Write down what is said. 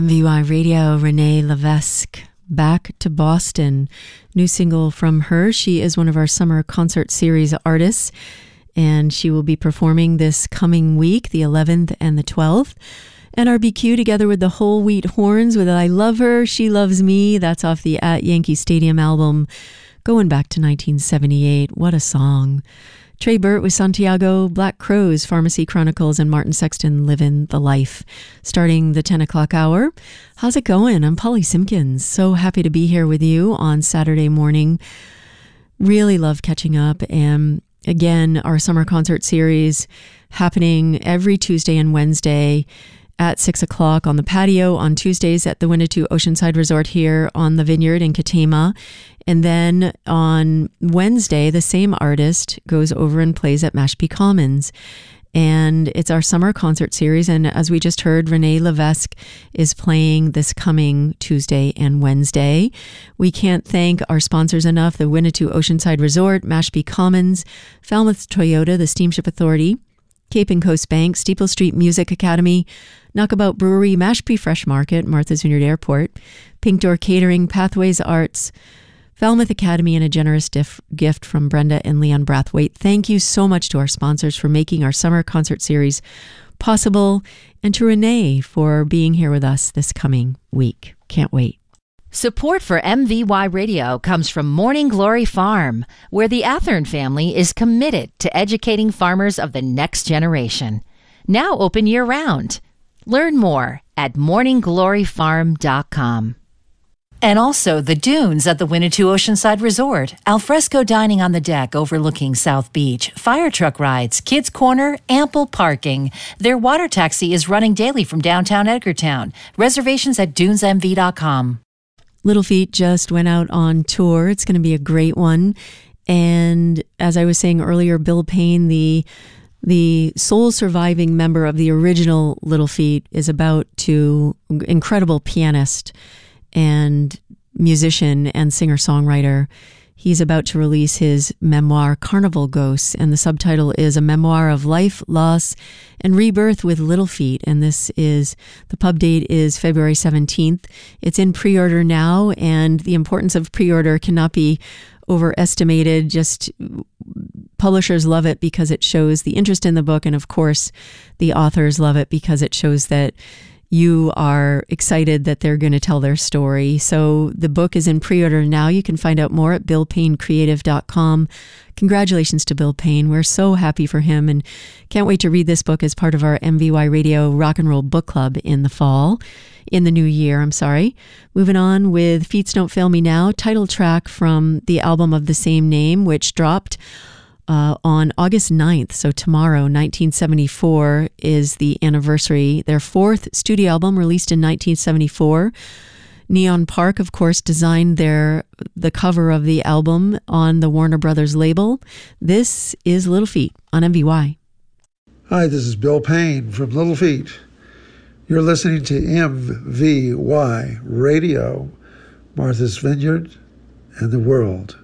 MVY Radio, Renee Levesque, Back to Boston. New single from her. She is one of our summer concert series artists, and she will be performing this coming week, the 11th and the 12th. NRBQ together with the Whole Wheat Horns with I Love Her, She Loves Me. That's off the At Yankee Stadium album going back to 1978. What a song. Trey Burt with Santiago, Black Crows, Pharmacy Chronicles, and Martin Sexton, Livin' the Life. Starting the 10 o'clock hour. How's it going? I'm Polly Simpkins. So happy to be here with you on Saturday morning. Really love catching up. And again, our summer concert series happening every Tuesday and Wednesday at 6 o'clock on the patio, on Tuesdays at the Winnetou Oceanside Resort here on the Vineyard in Katama. And then on Wednesday, the same artist goes over and plays at Mashpee Commons. And it's our summer concert series. And as we just heard, Renee Levesque is playing this coming Tuesday and Wednesday. We can't thank our sponsors enough: the Winnetou Oceanside Resort, Mashpee Commons, Falmouth Toyota, the Steamship Authority, Cape and Coast Bank, Steeple Street Music Academy, Knockabout Brewery, Mashpee Fresh Market, Martha's Vineyard Airport, Pink Door Catering, Pathways Arts, Falmouth Academy, and a generous gift from Brenda and Leon Brathwaite. Thank you so much to our sponsors for making our summer concert series possible, and to Renee for being here with us this coming week. Can't wait. Support for MVY Radio comes from Morning Glory Farm, where the Athern family is committed to educating farmers of the next generation. Now open year-round. Learn more at morninggloryfarm.com. And also the dunes at the Winnetou Oceanside Resort, alfresco dining on the deck overlooking South Beach, fire truck rides, kids' corner, ample parking. Their water taxi is running daily from downtown Edgartown. Reservations at dunesmv.com. Little Feat just went out on tour. It's going to be a great one. And as I was saying earlier, Bill Payne, the sole surviving member of the original Little Feat, is incredible pianist and musician and singer-songwriter. He's about to release his memoir, Carnival Ghosts, and the subtitle is A Memoir of Life, Loss, and Rebirth with Little Feat. And the pub date is February 17th. It's in pre-order now, and the importance of pre-order cannot be overestimated. Just publishers love it because it shows the interest in the book, and of course, the authors love it because it shows that you are excited that they're going to tell their story. So the book is in pre-order now. You can find out more at BillPayneCreative.com. Congratulations to Bill Payne. We're so happy for him and can't wait to read this book as part of our MVY Radio Rock and Roll Book Club in the new year. Moving on with Feats Don't Fail Me Now, title track from the album of the same name, which dropped on August 9th, so tomorrow. 1974 is the anniversary. Their fourth studio album, released in 1974. Neon Park, of course, designed the cover of the album on the Warner Brothers label. This is Little Feat on MVY. Hi, this is Bill Payne from Little Feat. You're listening to MVY Radio, Martha's Vineyard and the world.